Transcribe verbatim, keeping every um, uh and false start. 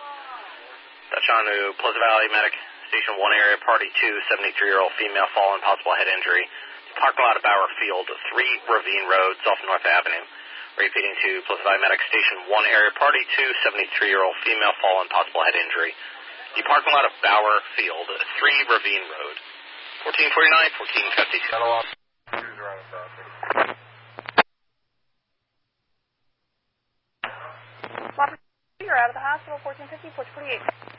Touch on to Pleasant Valley Medic Station one area, party two, seventy-three-year-old female fallen, possible head injury. Parking lot of Bauer Field, three Ravine Road, South North Avenue. Repeating to Pleasant Valley Medic Station one area, party two, seventy-three-year-old female fallen, possible head injury. The parking lot of Bauer Field, three Ravine Road. fourteen forty-nine, fourteen fifty-two. You're out of the hospital, fourteen fifty, fourteen forty-eight.